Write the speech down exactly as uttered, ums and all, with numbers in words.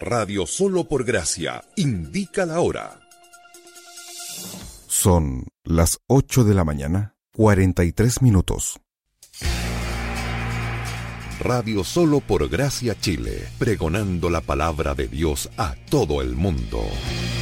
Radio Solo por Gracia indica la hora. Son las ocho de la mañana, cuarenta y tres minutos. Radio Solo por Gracia Chile, pregonando la palabra de Dios a todo el mundo.